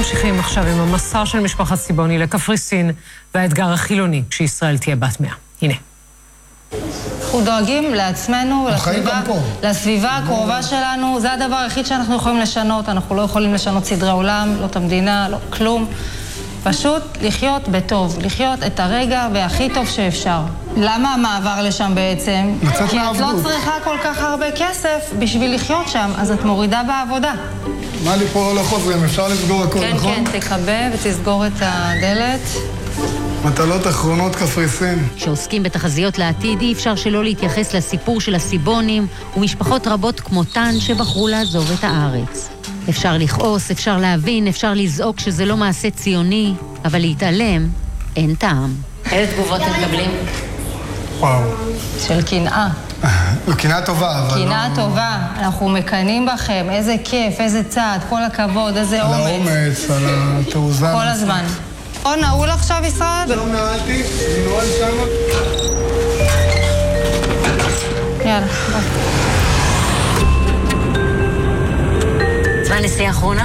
ממשיכים עכשיו עם המסע של משפחת סיבוני לקפריסין והאתגר החילוני כשישראל תהיה בת 100. הנה. אנחנו דואגים לעצמנו, לסביבה הקרובה שלנו. זה הדבר היחיד שאנחנו יכולים לשנות. אנחנו לא יכולים לשנות סדרי עולם, לא את המדינה, לא כלום. פשוט לחיות בטוב, לחיות את הרגע והכי טוב שאפשר. למה המעבר לשם בעצם? כי את לא צריכה כל כך הרבה כסף בשביל לחיות שם, אז את מורידה בעבודה. מה לי פה לא חוזרים? אפשר לסגור הכל, נכון? כן, תקבל ותסגור את הדלת. מטלות אחרונות קפריסין. כשעוסקים בתחזיות לעתיד, אי אפשר שלא להתייחס לסיפור של הסיבונים ומשפחות רבות כמותן שבחרו לעזוב את הארץ. אפשר לכעוס, אפשר להבין, אפשר לזעוק שזה לא מעשה ציוני, אבל להתעלם אין טעם. איזה תגובות מקבלים? וואו. של קנאה. קנאה טובה, אבל קנאה טובה. אנחנו מקנאים בכם, איזה כיף, איזה צעד, כל הכבוד, איזה אומץ. על האומץ, על התעוזה. כל הזמן. נעול עכשיו, ישראל? לא נעלתי, אני נועל שמה. יאללה, ביי. זו הנסיעה האחרונה?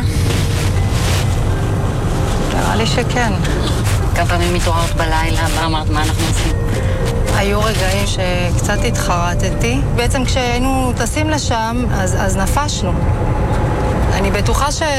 נראה לי שכן. כמה פעמים מתעוררת בלילה, ואמרת מה אנחנו עושים? היו רגעים שקצת התחרטתי. בעצם כשהיינו טסים לשם, אז נפשנו. אני בטוחה